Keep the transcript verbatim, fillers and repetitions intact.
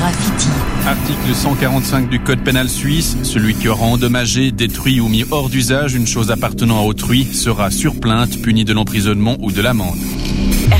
graffiti. Article cent quarante-cinq du Code pénal suisse, celui qui aura endommagé, détruit ou mis hors d'usage une chose appartenant à autrui sera sur plainte puni de l'emprisonnement ou de l'amende.